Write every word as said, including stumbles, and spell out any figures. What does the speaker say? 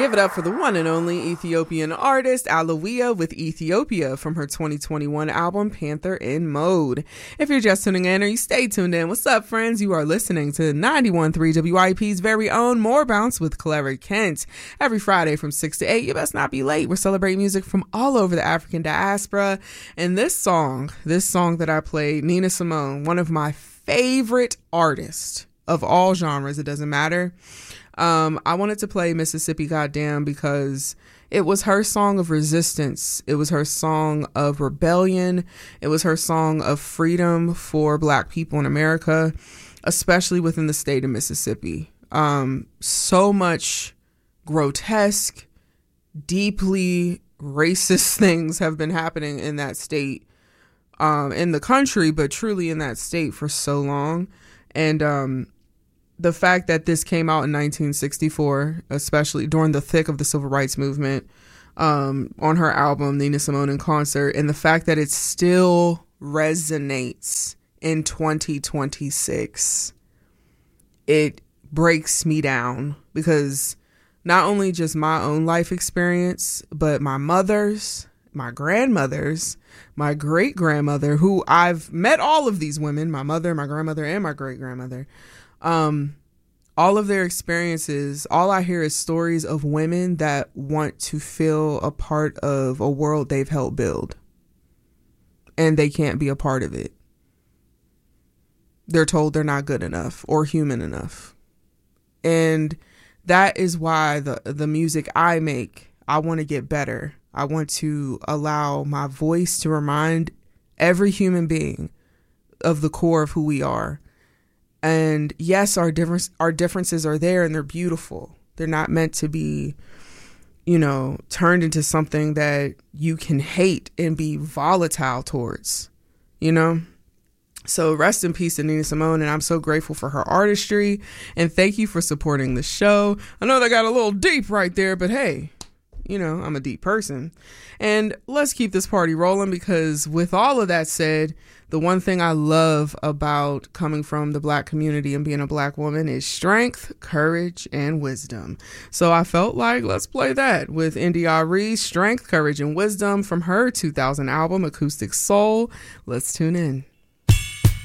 Give it up for the one and only Ethiopian artist Alawiyah with Ethiopia from her twenty twenty-one album Panther in Mode. If you're just tuning in or you stay tuned in, what's up, friends? You are listening to ninety-one point three W I P's very own More Bounce with Clara Kent. Every Friday from six to eight, you best not be late. We're celebrating music from all over the African diaspora. And this song, this song that I played, Nina Simone, one of my favorite artists of all genres, it doesn't matter. Um, I wanted to play Mississippi Goddamn because it was her song of resistance. It was her song of rebellion. It was her song of freedom for Black people in America, especially within the state of Mississippi. Um, so much grotesque, deeply racist things have been happening in that state, um, in the country, but truly in that state for so long. And, um, the fact that this came out in nineteen sixty-four, especially during the thick of the civil rights movement, um, on her album, Nina Simone in Concert, and the fact that it still resonates in twenty twenty-six, it breaks me down because not only just my own life experience, but my mother's, my grandmother's, my great grandmother, who I've met all of these women, my mother, my grandmother, and my great grandmother. Um, all of their experiences, all I hear is stories of women that want to feel a part of a world they've helped build, and they can't be a part of it. They're told they're not good enough or human enough. And that is why the, the music I make, I want to get better. I want to allow my voice to remind every human being of the core of who we are. And yes, our difference, our differences are there and they're beautiful. They're not meant to be, you know, turned into something that you can hate and be volatile towards, you know? So rest in peace to Nina Simone, and I'm so grateful for her artistry. And thank you for supporting the show. I know that got a little deep right there, but hey, you know, I'm a deep person. And let's keep this party rolling, because with all of that said, the one thing I love about coming from the Black community and being a Black woman is strength, courage, and wisdom. So I felt like let's play that with India.Arie, Strength, Courage, and Wisdom from her two thousand album, Acoustic Soul. Let's tune in.